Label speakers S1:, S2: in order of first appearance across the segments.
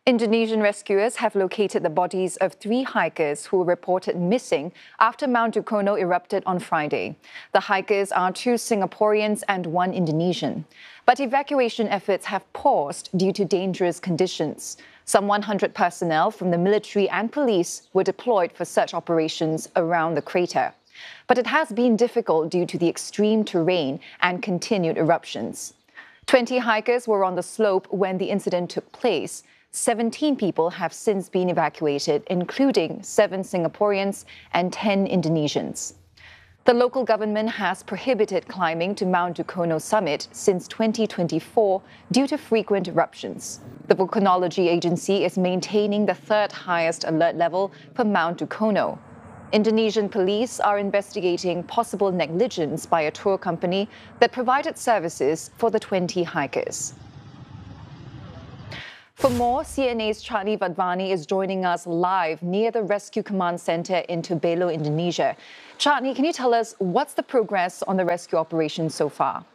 S1: Indonesian rescuers have located the bodies of 3 hikers who were reported missing after Mount Dukono erupted on Friday. The hikers are 2 Singaporeans and 1 Indonesian. But evacuation efforts have paused due to dangerous conditions. Some 100 personnel from the military and police were deployed for search operations around the crater. But it has been difficult due to the extreme terrain and continued eruptions. 20 hikers were on the slope when the incident took place. 17 people have since been evacuated, including 7 Singaporeans and 10 Indonesians. The local government has prohibited climbing to Mount Dukono summit since 2024 due to frequent eruptions. The Volcanology Agency is maintaining the 3rd highest alert level for Mount Dukono. Indonesian police are investigating possible negligence by a tour company that provided services for the 20 hikers. For more, CNA's Chatni Vadvani is joining us live near the Rescue Command Center in Tubelo, Indonesia. Chatni, can you tell us what's the progress on the rescue operation so far?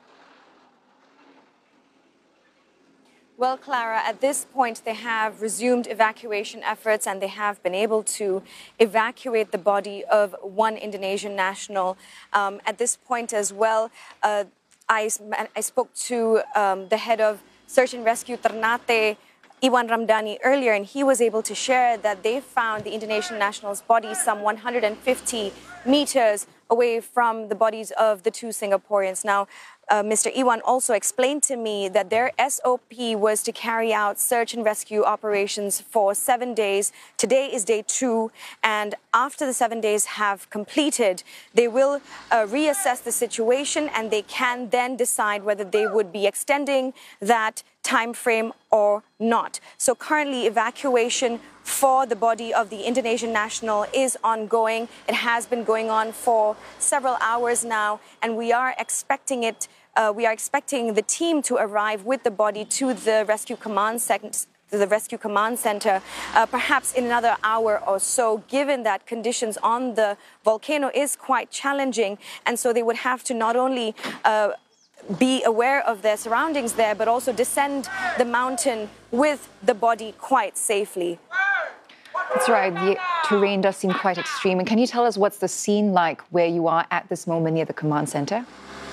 S2: Well, Clara, at this point, they have resumed evacuation efforts and they have been able to evacuate the body of 1 Indonesian national. At this point as well, I spoke to the head of Search and Rescue Ternate, Iwan Ramdhani, earlier, and he was able to share that they found the Indonesian national's body some 150 meters away from the bodies of the 2 Singaporeans. Now, Mr. Iwan also explained to me that their SOP was to carry out search and rescue operations for 7 days. Today is day 2, and after the 7 days have completed, they will reassess the situation and they can then decide whether they would be extending that time frame or not. So currently, evacuation for the body of the Indonesian national is ongoing. It has been going on for several hours now, and we are expecting the team to arrive with the body to the Rescue Command Center, perhaps in another hour or so, given that conditions on the volcano is quite challenging, and so they would have to not only be aware of their surroundings there, but also descend the mountain with the body quite safely.
S1: That's right. The terrain does seem quite extreme. And can you tell us what's the scene like where you are at this moment near the command center?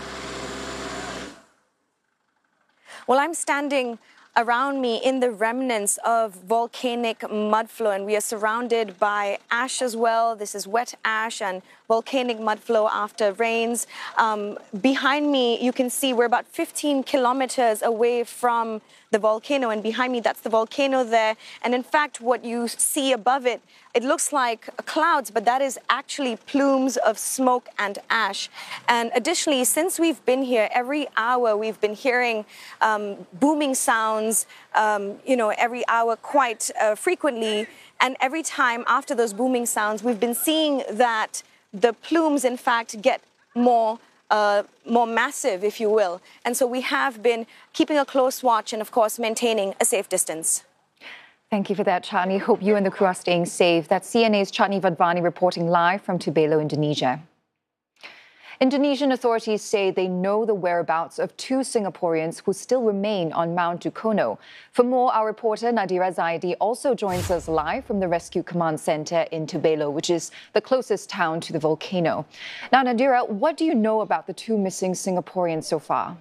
S2: Well, I'm standing around me in the remnants of volcanic mudflow, and we are surrounded by ash as well. This is wet ash and volcanic mudflow after rains. Behind me, you can see we're about 15 kilometers away from the volcano, and behind me, that's the volcano there. And in fact, what you see above it, it looks like clouds, but that is actually plumes of smoke and ash. And additionally, since we've been here, every hour we've been hearing booming sounds, every hour quite frequently. And every time after those booming sounds, we've been seeing that the plumes, in fact, get more massive, if you will. And so we have been keeping a close watch and, of course, maintaining a safe distance.
S1: Thank you for that, Chatni. Hope you and the crew are staying safe. That's CNA's Chatni Vadvani reporting live from Tubelo, Indonesia. Indonesian authorities say they know the whereabouts of 2 Singaporeans who still remain on Mount Dukono. For more, our reporter Nadira Zaidi also joins us live from the Rescue Command Center in Tubelo, which is the closest town to the volcano. Now, Nadira, what do you know about the 2 missing Singaporeans so far?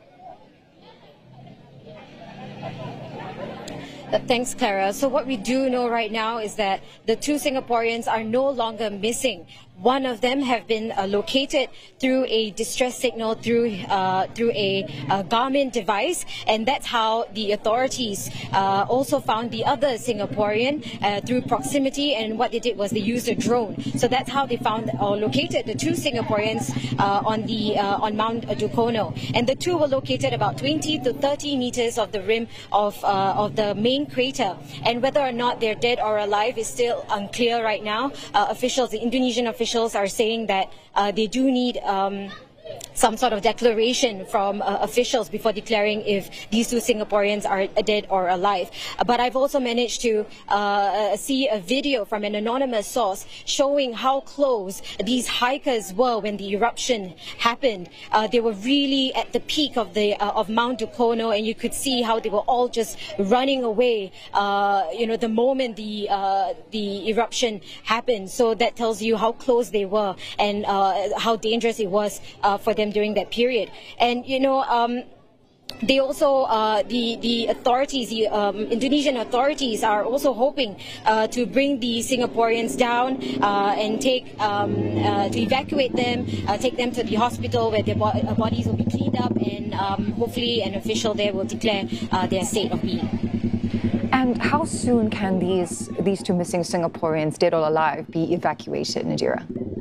S3: Thanks, Clara. So what we do know right now is that the 2 Singaporeans are no longer missing. One of them have been located through a distress signal through a Garmin device, and that's how the authorities also found the other Singaporean through proximity. And what they did was they used a drone. So that's how they found or located the 2 Singaporeans on Mount Dukono. And the 2 were located about 20 to 30 meters of the rim of the main crater. And whether or not they're dead or alive is still unclear right now. The Indonesian officials are saying that they do need some sort of declaration from officials before declaring if these two Singaporeans are dead or alive. But I've also managed to see a video from an anonymous source showing how close these hikers were when the eruption happened. They were really at the peak of Mount Dukono, and you could see how they were all just running away, the moment the eruption happened. So that tells you how close they were and how dangerous it was for them during that period. And they also, the authorities, the Indonesian authorities are also hoping to bring the Singaporeans down and to evacuate them, take them to the hospital where their bodies will be cleaned up, and hopefully an official there will declare their state of being.
S1: And how soon can these two missing Singaporeans, dead or alive, be evacuated, Nadira?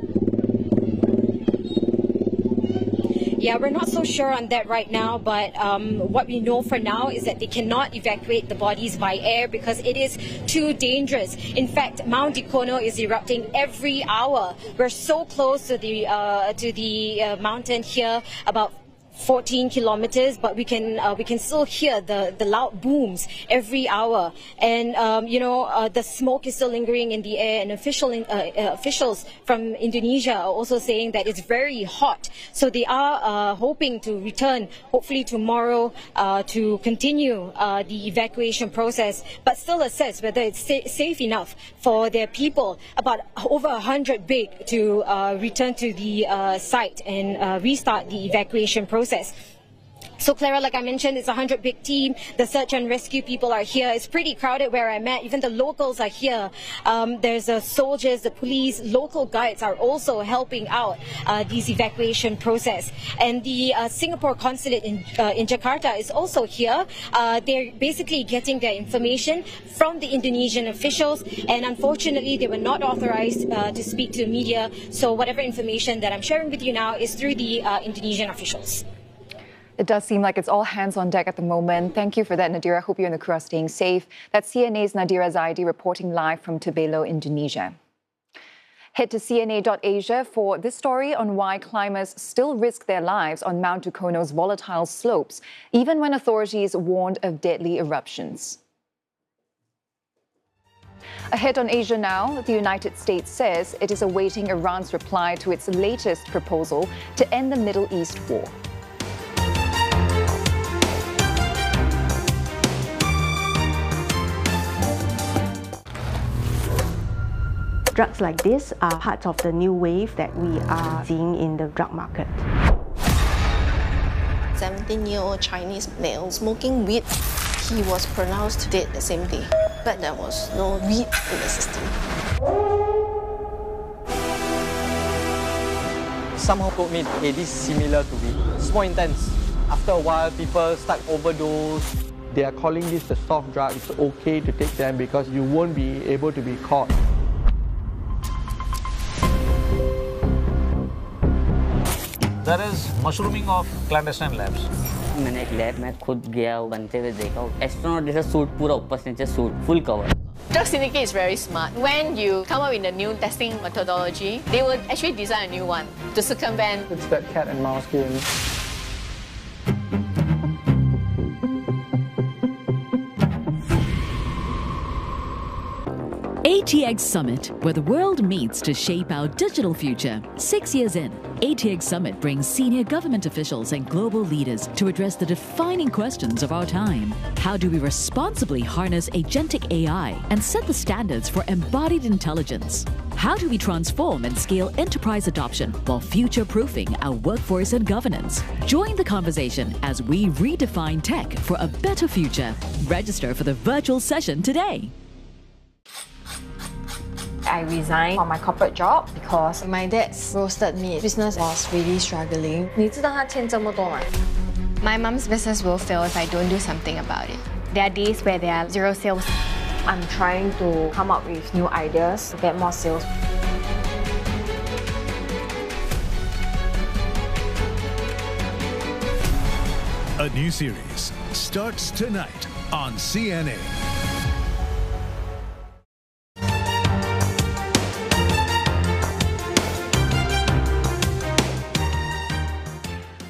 S3: Yeah, we're not so sure on that right now, but what we know for now is that they cannot evacuate the bodies by air because it is too dangerous. In fact, Mount Dukono is erupting every hour. We're so close to the mountain here, about 14 kilometers, but we can still hear the loud booms every hour, and the smoke is still lingering in the air, and officials from Indonesia are also saying that it's very hot. So they are hoping to return hopefully tomorrow to continue the evacuation process, but still assess whether it's safe enough for their people, about over 100 big, to return to the site and restart the evacuation process. So Clara, like I mentioned, it's a 100 big team. The search and rescue people are here. It's pretty crowded where I'm at. Even the locals are here. There's soldiers, the police, local guides are also helping out this evacuation process. And the Singapore consulate in Jakarta is also here. They're basically getting their information from the Indonesian officials, and unfortunately they were not authorized to speak to the media. So whatever information that I'm sharing with you now is through the Indonesian officials.
S1: It does seem like it's all hands on deck at the moment. Thank you for that, Nadira. Hope you and the crew are staying safe. That's CNA's Nadira Zaidi reporting live from Tebelo, Indonesia. Head to CNA.Asia for this story on why climbers still risk their lives on Mount Dukono's volatile slopes, even when authorities warned of deadly eruptions. Ahead on Asia Now, the United States says it is awaiting Iran's reply to its latest proposal to end the Middle East war.
S4: Drugs like this are part of the new wave that we are seeing in the drug market.
S5: 17-year-old Chinese male smoking weed. He was pronounced dead the same day, but there was no weed in the system.
S6: Somehow told me, hey, this is similar to weed. It's more intense. After a while, people start overdose. They are calling this the soft drug. It's okay to take them because you won't be able to be caught.
S7: There is mushrooming of clandestine labs.
S8: मैंने एक lab में खुद गया बनते हुए देखा astronaut जैसा suit पूरा ऊपर से नीचे suit full cover
S9: Drug Syndicate is very smart. When you come up with a new testing methodology, they will actually design a new one to circumvent.
S6: It's that cat and mouse game.
S10: ATX Summit, where the world meets to shape our digital future. 6 years in, ATX Summit brings senior government officials and global leaders to address the defining questions of our time. How do we responsibly harness agentic AI and set the standards for embodied intelligence? How do we transform and scale enterprise adoption while future-proofing our workforce and governance? Join the conversation as we redefine tech for a better future. Register for the virtual session today.
S11: I resigned from my corporate job because my dad's roasted meat business was really struggling. 你知道他欠这么多吗?
S12: My mom's business will fail if I don't do something about it. There are days where there are zero sales.
S11: I'm trying to come up with new ideas to get more sales.
S13: A new series starts tonight on CNA.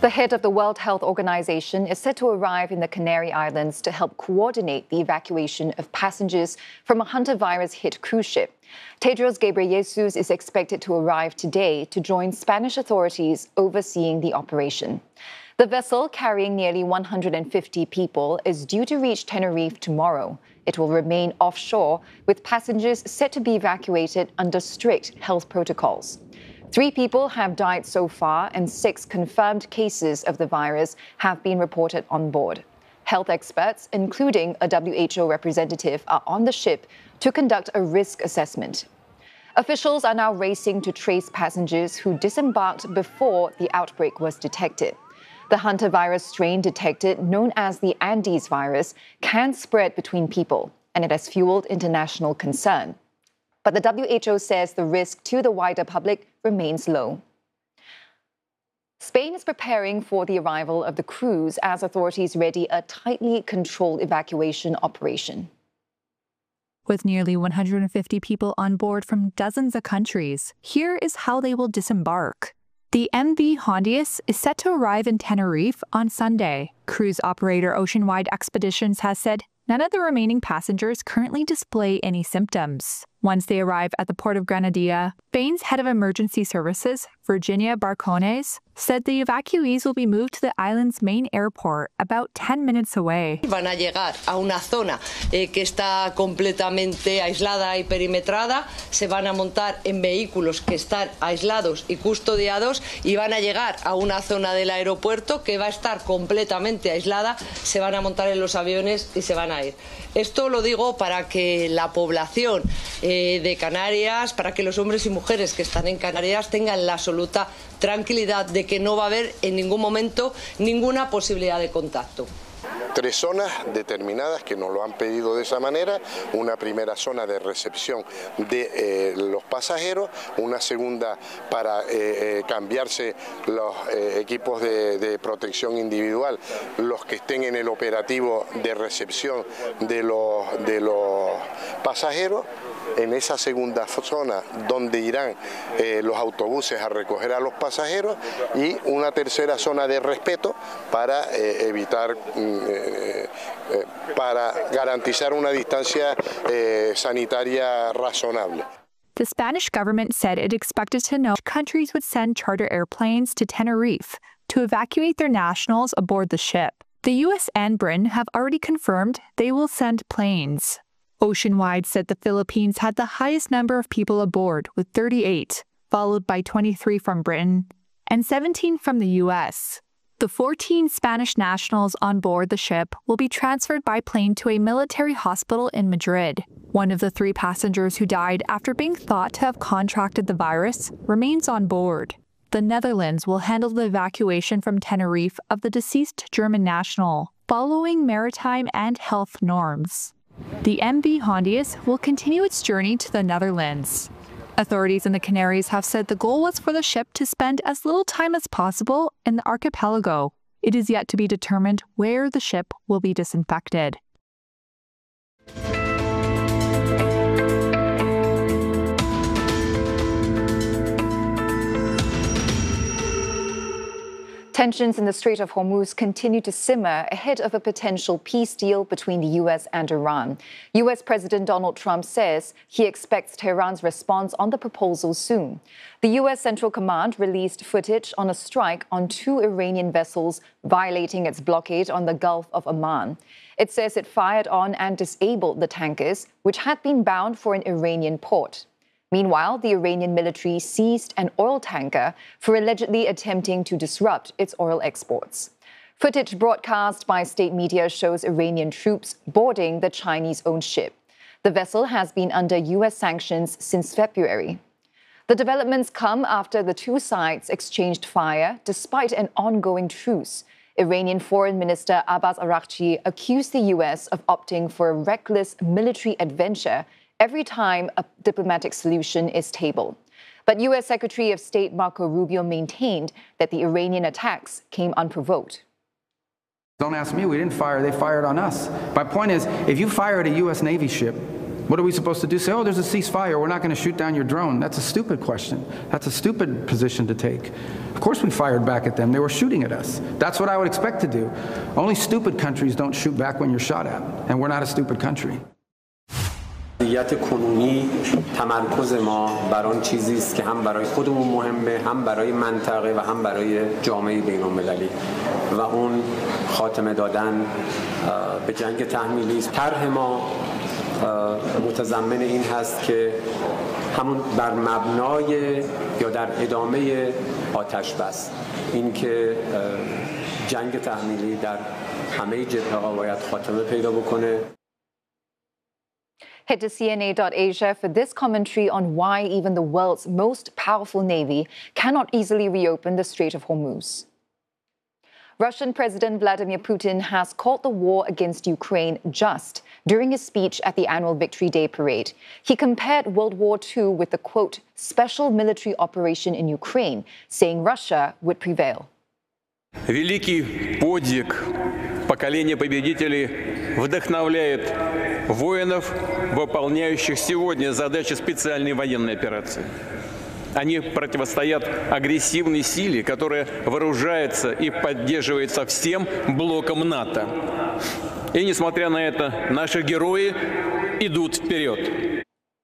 S1: The head of the World Health Organization is set to arrive in the Canary Islands to help coordinate the evacuation of passengers from a hantavirus-hit cruise ship. Tedros Ghebreyesus is expected to arrive today to join Spanish authorities overseeing the operation. The vessel, carrying nearly 150 people, is due to reach Tenerife tomorrow. It will remain offshore, with passengers set to be evacuated under strict health protocols. 3 people have died so far, and 6 confirmed cases of the virus have been reported on board. Health experts, including a WHO representative, are on the ship to conduct a risk assessment. Officials are now racing to trace passengers who disembarked before the outbreak was detected. The hantavirus strain detected, known as the Andes virus, can spread between people, and it has fueled international concern. But the WHO says the risk to the wider public remains low. Spain is preparing for the arrival of the cruise as authorities ready a tightly controlled evacuation operation.
S14: With nearly 150 people on board from dozens of countries, here is how they will disembark. The MV Hondius is set to arrive in Tenerife on Sunday. Cruise operator Oceanwide Expeditions has said none of the remaining passengers currently display any symptoms. Once they arrive at the port of Granadilla, Spain's head of emergency services, Virginia Barcones, said the evacuees will be moved to the island's main airport about 10 minutes away.
S15: Van a llegar a una zona que está completamente aislada y perimetrada, se van a montar en vehículos que están aislados y custodiados y van a llegar a una zona del aeropuerto que va a estar completamente aislada, se van a montar en los aviones y se van a ir. Esto lo digo para que la población de Canarias, para que los hombres y mujeres que están en Canarias tengan la absoluta tranquilidad de que no va a haber en ningún momento ninguna posibilidad de contacto.
S16: 3 zonas determinadas que nos lo han pedido de esa manera, una primera zona de recepción de los pasajeros, una segunda para cambiarse los equipos de protección individual, los que estén en el operativo de recepción de los pasajeros. En esa segunda zona donde irán los autobuses a recoger a los pasajeros, y una tercera zona de respeto para evitar, para garantizar una distancia sanitaria razonable.
S14: The Spanish government said it expected to know countries would send charter airplanes to Tenerife to evacuate their nationals aboard the ship. The U.S. and Britain have already confirmed they will send planes. Oceanwide said the Philippines had the highest number of people aboard, with 38, followed by 23 from Britain and 17 from the U.S. The 14 Spanish nationals on board the ship will be transferred by plane to a military hospital in Madrid. One of the 3 passengers who died after being thought to have contracted the virus remains on board. The Netherlands will handle the evacuation from Tenerife of the deceased German national, following maritime and health norms. The MV Hondius will continue its journey to the Netherlands. Authorities in the Canaries have said the goal was for the ship to spend as little time as possible in the archipelago. It is yet to be determined where the ship will be disinfected.
S1: Tensions in the Strait of Hormuz continue to simmer ahead of a potential peace deal between the U.S. and Iran. U.S. President Donald Trump says he expects Tehran's response on the proposal soon. The U.S. Central Command released footage on a strike on 2 Iranian vessels violating its blockade on the Gulf of Oman. It says it fired on and disabled the tankers, which had been bound for an Iranian port. Meanwhile, the Iranian military seized an oil tanker for allegedly attempting to disrupt its oil exports. Footage broadcast by state media shows Iranian troops boarding the Chinese-owned ship. The vessel has been under U.S. sanctions since February. The developments come after the 2 sides exchanged fire despite an ongoing truce. Iranian Foreign Minister Abbas Araghchi accused the U.S. of opting for a reckless military adventure every time a diplomatic solution is tabled. But U.S. Secretary of State Marco Rubio maintained that the Iranian attacks came unprovoked.
S17: Don't ask me, we didn't fire, they fired on us. My point is, if you fire at a U.S. Navy ship What are we supposed to do? Say, oh, there's a ceasefire, we're not going to shoot down your drone. That's a stupid question. That's a stupid position to take. Of course we fired back at them. They were shooting at us. That's what I would expect to do. Only stupid countries don't shoot back when you're shot at, and we're not a stupid country.
S18: وضعیت کنونی تمرکز ما بر آن چیزی است که هم برای خودمون مهمه، هم برای منطقه و هم برای جامعه بین‌المللی و اون خاتمه دادن به جنگ تحمیلی است. طرح ما متضمن این هست که همون بر مبنای یا در ادامه آتش بس این که جنگ تحمیلی در همه جبهه‌ها باید خاتمه پیدا بکنه.
S1: Head to CNA.Asia for this commentary on why even the world's most powerful navy cannot easily reopen the Strait of Hormuz. Russian President Vladimir Putin has called the war against Ukraine just during his speech at the annual Victory Day parade. He compared World War II with the, quote, special military operation in Ukraine, saying Russia would prevail.
S19: Великий подвиг поколения победителей вдохновляет воинов, выполняющих сегодня задачи специальной военной операции. Они противостоят агрессивной силе, которая вооружается и поддерживается всем блоком НАТО. И несмотря на это, наши герои идут вперед.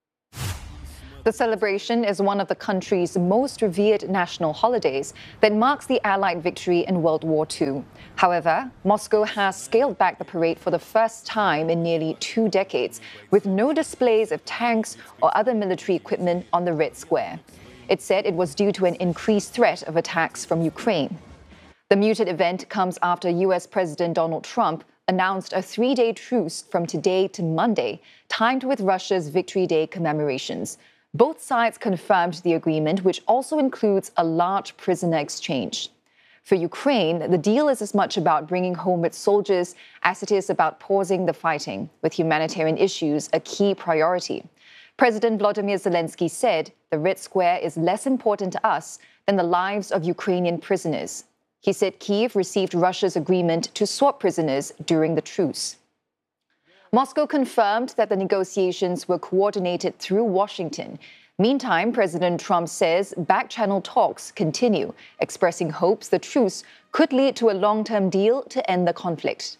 S1: The celebration is one of the country's most revered national holidays that marks the Allied victory in World War II. However, Moscow has scaled back the parade for the first time in nearly 2 decades, with no displays of tanks or other military equipment on the Red Square. It said it was due to an increased threat of attacks from Ukraine. The muted event comes after US President Donald Trump announced a 3-day truce from today to Monday, timed with Russia's Victory Day commemorations. Both sides confirmed the agreement, which also includes a large prisoner exchange. For Ukraine, the deal is as much about bringing home its soldiers as it is about pausing the fighting, with humanitarian issues a key priority. President Volodymyr Zelensky said the Red Square is less important to us than the lives of Ukrainian prisoners. He said Kyiv received Russia's agreement to swap prisoners during the truce. Moscow confirmed that the negotiations were coordinated through Washington. Meantime, President Trump says back-channel talks continue, expressing hopes the truce could lead to a long-term deal to end the conflict.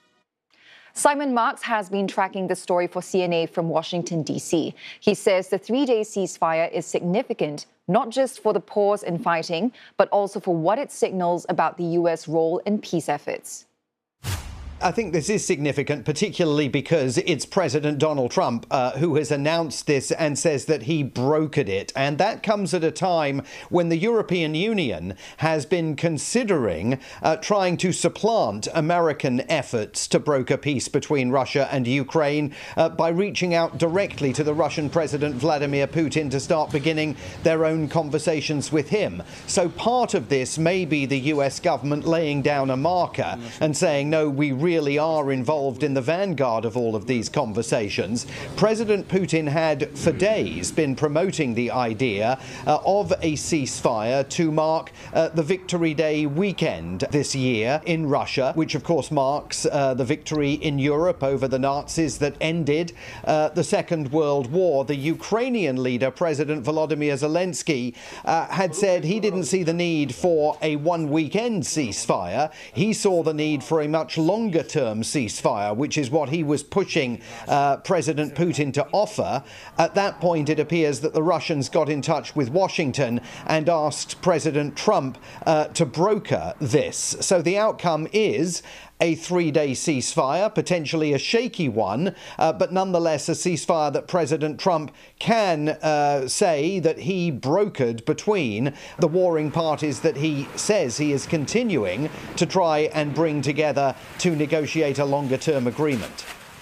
S1: Simon Marks has been tracking the story for CNA from Washington, D.C. He says the 3-day ceasefire is significant, not just for the pause in fighting, but also for what it signals about the U.S. role in peace efforts.
S20: I think this is significant, particularly because it's President Donald Trump who has announced this and says that he brokered it. And that comes at a time when the European Union has been considering trying to supplant American efforts to broker peace between Russia and Ukraine by reaching out directly to the Russian President Vladimir Putin to start beginning their own conversations with him. So part of this may be the US government laying down a marker and saying, no, we really are involved in the vanguard of all of these conversations. President Putin had for days been promoting the idea of a ceasefire to mark the Victory Day weekend this year in Russia, which of course marks the victory in Europe over the Nazis that ended the Second World War. The Ukrainian leader, President Volodymyr Zelensky, had said he didn't see the need for a one-weekend ceasefire. He saw the need for a much longer-term ceasefire, which is what he was pushing President Putin to offer. At that point, it appears that the Russians got in touch with Washington and asked President Trump to broker this. So the outcome is a 3-day ceasefire, potentially a shaky one, but nonetheless a ceasefire that President Trump can say that he brokered between the warring parties that he says he is continuing to try and bring together to negotiate a longer-term agreement.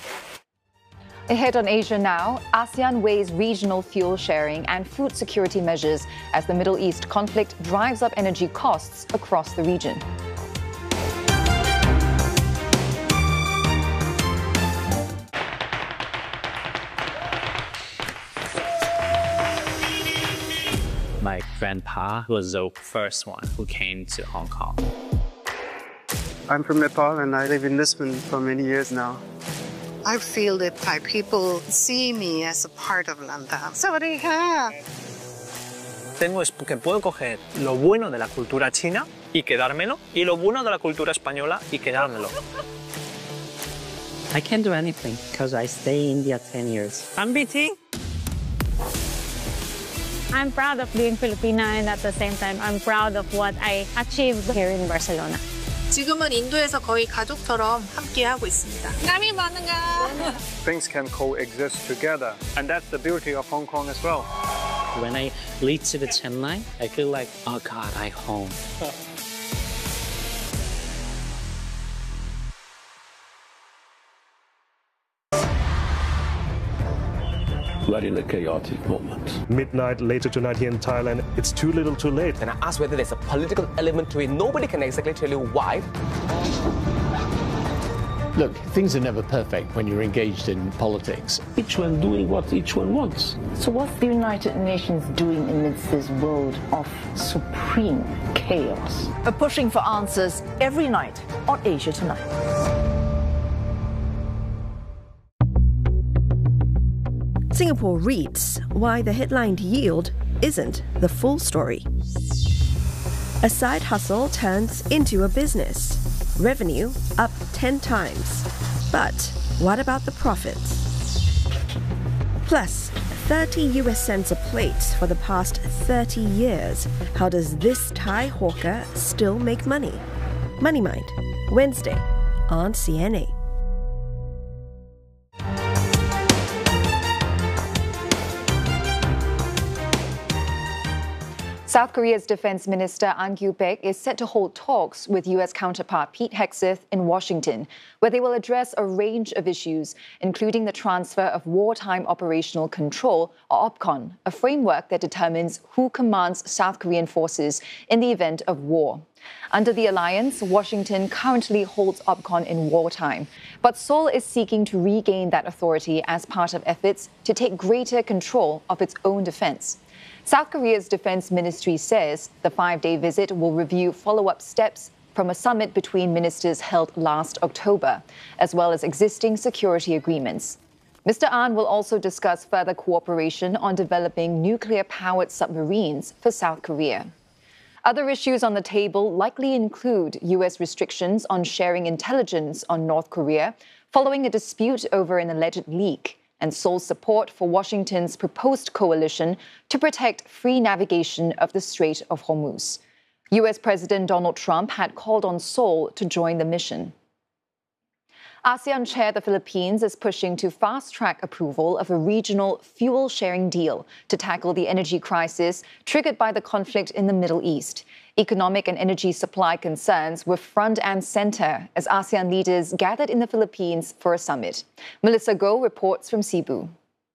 S1: Ahead on Asia Now, ASEAN weighs regional fuel sharing and food security measures as the Middle East conflict drives up energy costs across the region.
S21: My grandpa was the first one who came to Hong Kong.
S22: I'm from Nepal and I live in Lisbon for many years now.
S2: I feel that Thai people see me as a part of Landam. Sawadee-ka.
S22: Tengo es que puedo coger lo bueno de la cultura china y quedármelo, y lo bueno de la cultura española y quedármelo.
S23: I can't do anything because I stay in India 10 years.
S22: I'm BT.
S24: I'm proud of being Filipina, and at the same time, I'm proud of what I achieved here in Barcelona.
S25: 지금은 인도에서 거의 가족처럼 함께하고 있습니다.
S24: Kami bangga.
S22: Things can coexist together, and that's the beauty of Hong Kong as well.
S23: When I lead to the Chennai, I feel like, oh God, I'm home.
S26: We're in a chaotic moment.
S27: Midnight later tonight here in Thailand, it's too little too late.
S28: And I asked whether there's a political element to it. Nobody can exactly tell you why.
S26: Look, things are never perfect when you're engaged in politics. Each one doing what each one wants.
S29: So what's the United Nations doing amidst this world of supreme chaos?
S30: Pushing for answers every night on Asia Tonight.
S31: Singapore reads why the headlined yield isn't the full story. A side hustle turns into a business. Revenue up 10 times. But what about the profits? Plus, 30 US cents a plate for the past 30 years. How does this Thai hawker still make money? Money Mind, Wednesday on CNA.
S1: South Korea's Defense Minister An Kyu-baek is set to hold talks with U.S. counterpart Pete Hegseth in Washington, where they will address a range of issues, including the transfer of Wartime Operational Control, or OPCON, a framework that determines who commands South Korean forces in the event of war. Under the alliance, Washington currently holds OPCON in wartime, but Seoul is seeking to regain that authority as part of efforts to take greater control of its own defense. South Korea's defense ministry says the 5-day visit will review follow-up steps from a summit between ministers held last October, as well as existing security agreements. Mr. An will also discuss further cooperation on developing nuclear-powered submarines for South Korea. Other issues on the table likely include U.S. restrictions on sharing intelligence on North Korea following a dispute over an alleged leak, and Seoul's support for Washington's proposed coalition to protect free navigation of the Strait of Hormuz. U.S. President Donald Trump had called on Seoul to join the mission. ASEAN Chair the Philippines is pushing to fast-track approval of a regional fuel-sharing deal to tackle the energy crisis triggered by the conflict in the Middle East. Economic and energy supply concerns were front and center as ASEAN leaders gathered in the Philippines for a summit. Melissa Goh reports from Cebu.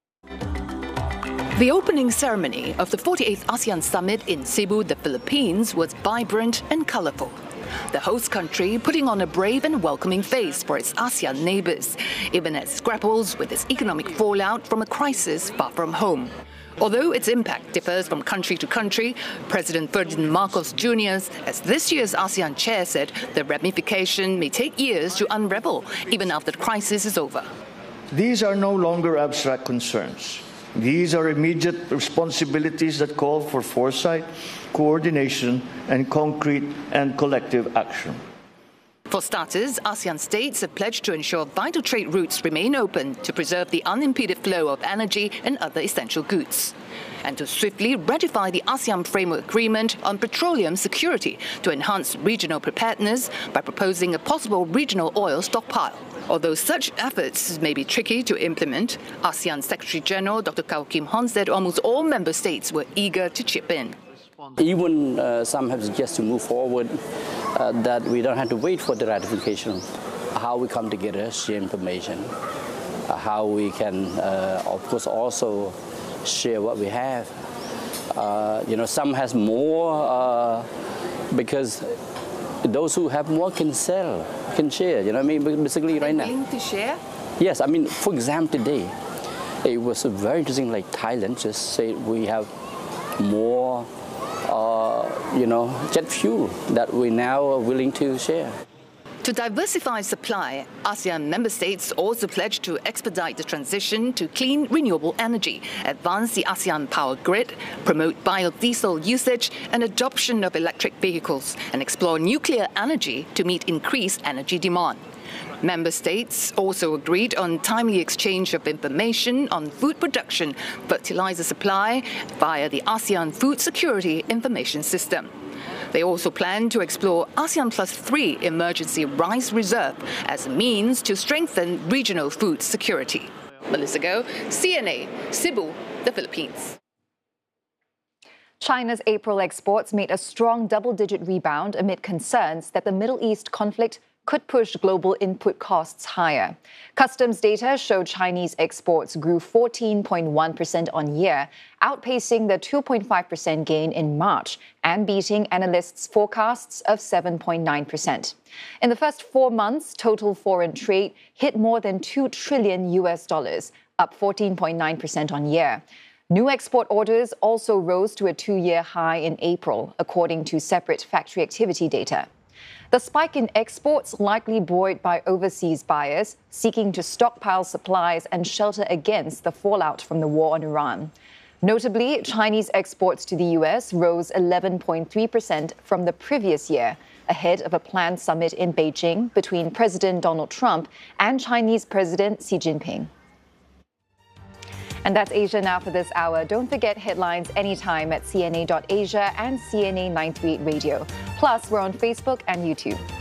S32: The opening ceremony of the 48th ASEAN Summit in Cebu, the Philippines, was vibrant and colorful. The host country putting on a brave and welcoming face for its ASEAN neighbors, even as it grapples with its economic fallout from a crisis far from home. Although its impact differs from country to country, President Ferdinand Marcos Jr., as this year's ASEAN chair said, the ramification may take years to unravel, even after the crisis is over.
S33: These are no longer abstract concerns. These are immediate responsibilities that call for foresight, coordination, and concrete and collective action.
S32: For starters, ASEAN states have pledged to ensure vital trade routes remain open to preserve the unimpeded flow of energy and other essential goods, and to swiftly ratify the ASEAN Framework Agreement on petroleum security to enhance regional preparedness by proposing a possible regional oil stockpile. Although such efforts may be tricky to implement, ASEAN Secretary-General Dr. Kao Kim Hon said almost all member states were eager to chip in.
S34: Even some have suggested to move forward, that we don't have to wait for the ratification. How we come together, share information, how we can, of course, also share what we have. Some has more because those who have more can sell, can share. You know what I mean? Basically, right now.
S32: Willing to share?
S34: Yes, I mean, for example, today, it was very interesting. Like Thailand just said we have more, jet fuel that we now are willing to share.
S32: To diversify supply, ASEAN member states also pledged to expedite the transition to clean, renewable energy, advance the ASEAN power grid, promote biodiesel usage and adoption of electric vehicles, and explore nuclear energy to meet increased energy demand. Member states also agreed on timely exchange of information on food production, fertilizer supply via the ASEAN Food Security Information System. They also plan to explore ASEAN Plus 3 emergency rice reserve as a means to strengthen regional food security. Melissa Go, CNA, Cebu, the Philippines.
S1: China's April exports made a strong double-digit rebound amid concerns that the Middle East conflict could push global input costs higher. Customs data showed Chinese exports grew 14.1% on year, outpacing the 2.5% gain in March and beating analysts' forecasts of 7.9%. In the first 4 months, total foreign trade hit more than $2 trillion, up 14.9% on year. New export orders also rose to a 2-year high in April, according to separate factory activity data. The spike in exports likely buoyed by overseas buyers seeking to stockpile supplies and shelter against the fallout from the war on Iran. Notably, Chinese exports to the U.S. rose 11.3% from the previous year, ahead of a planned summit in Beijing between President Donald Trump and Chinese President Xi Jinping. And that's Asia Now for this hour. Don't forget headlines anytime at CNA.Asia and CNA 938 Radio. Plus, we're on Facebook and YouTube.